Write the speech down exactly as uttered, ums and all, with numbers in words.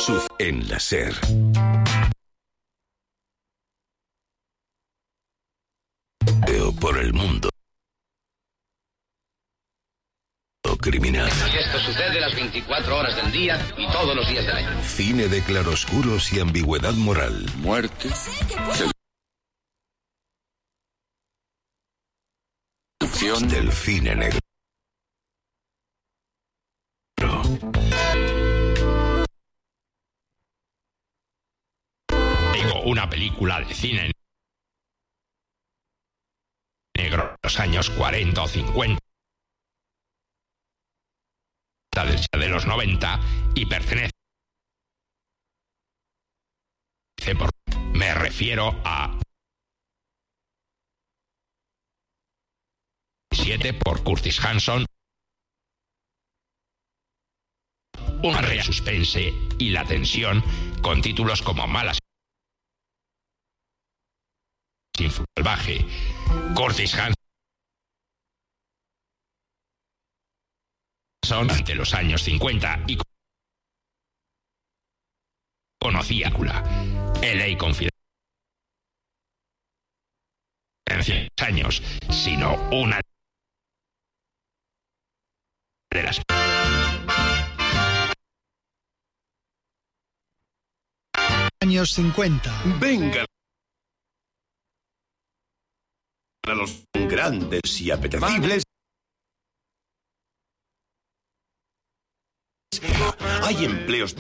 Suf en la SER. Por el mundo criminal. Y esto sucede las veinticuatro horas del día y todos los días del año. Cine de claroscuros y ambigüedad moral. Muerte. Seducción del cine negro. Digo, una película de cine negro, los años cuarenta o cincuenta de los noventa y pertenece por, me refiero a siete por Curtis Hanson, una rea suspense y la tensión con títulos como Malas sin salvaje. Curtis Hanson ante los años cincuenta y conocía L A Confidencia años, sino una de las años cincuenta. Venga a los grandes y apetecibles. Hay empleos